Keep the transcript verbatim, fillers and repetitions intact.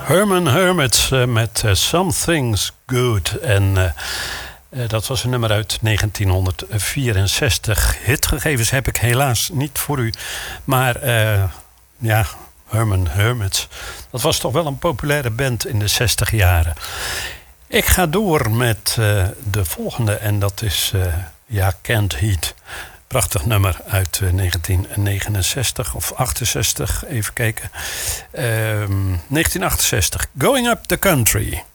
Herman Hermits uh, met uh, Something's Good. En uh, uh, dat was een nummer uit negentienhonderdvierenzestig. Hitgegevens heb ik helaas niet voor u. Maar uh, ja, Herman Hermits. Dat was toch wel een populaire band in de zestig jaren. Ik ga door met uh, de volgende. En dat is uh, ja, Canned Heat. Prachtig nummer uit uh, negentien negenenzestig of achtenzestig. Even kijken. Uh, negentien achtenzestig. Going Up the Country.